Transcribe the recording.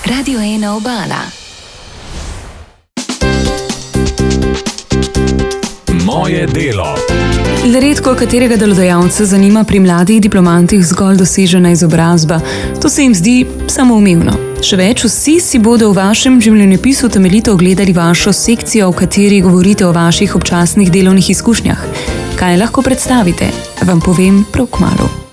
Radio 1 Obala. Moje delo. Redko katerega delodajalca zanima pri mladih diplomantih zgolj dosežena izobrazba. To se jim zdi samoumevno. Še več, vsi si bodo v vašem življenjepisu temeljito ogledali vašo sekcijo, v kateri govorite o vaših občasnih delovnih izkušnjah. Kaj lahko predstavite, vam povem prav kmalu.